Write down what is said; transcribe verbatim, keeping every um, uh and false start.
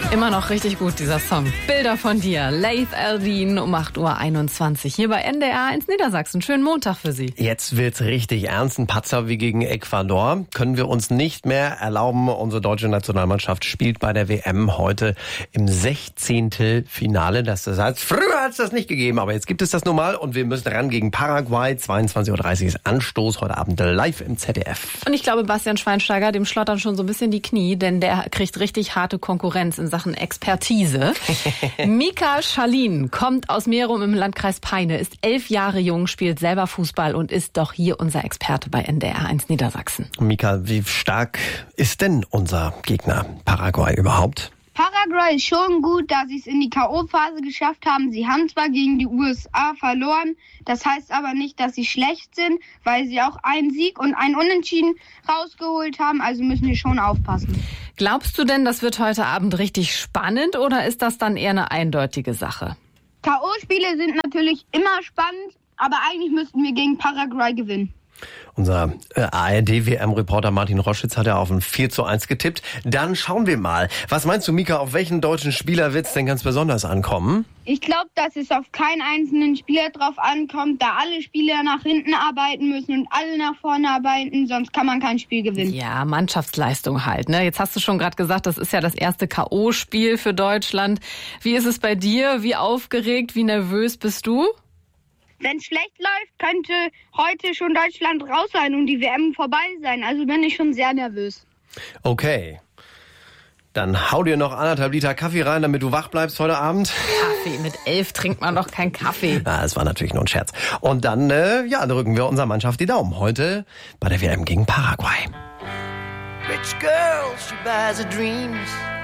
Immer noch richtig gut, dieser Song. Bilder von dir, Laith Al-Deen um acht Uhr einundzwanzig hier bei N D R eins Niedersachsen. Schönen Montag für Sie. Jetzt wird's richtig ernst. Ein Patzer wie gegen Ecuador können wir uns nicht mehr erlauben. Unsere deutsche Nationalmannschaft spielt bei der W M heute im Sechzehntelfinale. Das heißt, früher hat es das nicht gegeben, aber jetzt gibt es das nun mal und wir müssen ran gegen Paraguay. zweiundzwanzig Uhr dreißig ist Anstoß heute Abend live im Z D F. Und ich glaube, Bastian Schweinsteiger, dem schlottern schon so ein bisschen die Knie, denn der kriegt richtig harte Konkurrenz in Sachen Expertise. Mika Schalin kommt aus Merum im Landkreis Peine, ist elf Jahre jung, spielt selber Fußball und ist doch hier unser Experte bei N D R eins Niedersachsen. Mika, wie stark ist denn unser Gegner Paraguay überhaupt? Paraguay ist schon gut, da sie es in die K O-Phase geschafft haben. Sie haben zwar gegen die U S A verloren, das heißt aber nicht, dass sie schlecht sind, weil sie auch einen Sieg und einen Unentschieden rausgeholt haben, also müssen wir schon aufpassen. Glaubst du denn, das wird heute Abend richtig spannend oder ist das dann eher eine eindeutige Sache? K O-Spiele sind natürlich immer spannend, aber eigentlich müssten wir gegen Paraguay gewinnen. Unser äh, A R D-W M-Reporter Martin Roschitz hat ja auf ein vier zu eins getippt. Dann schauen wir mal. Was meinst du, Mika, auf welchen deutschen Spieler wird's denn ganz besonders ankommen? Ich glaube, dass es auf keinen einzelnen Spieler drauf ankommt, da alle Spieler nach hinten arbeiten müssen und alle nach vorne arbeiten, sonst kann man kein Spiel gewinnen. Ja, Mannschaftsleistung halt, ne? Jetzt hast du schon gerade gesagt, das ist ja das erste K O-Spiel für Deutschland. Wie ist es bei dir? Wie aufgeregt, wie nervös bist du? Wenn es schlecht läuft, könnte heute schon Deutschland raus sein und die W M vorbei sein. Also bin ich schon sehr nervös. Okay. Dann hau dir noch anderthalb Liter Kaffee rein, damit du wach bleibst heute Abend. Kaffee, mit elf trinkt man doch keinen Kaffee. Na, das war natürlich nur ein Scherz. Und dann, äh, ja, drücken wir unserer Mannschaft die Daumen. Heute bei der W M gegen Paraguay. Rich girl, she buys her dreams.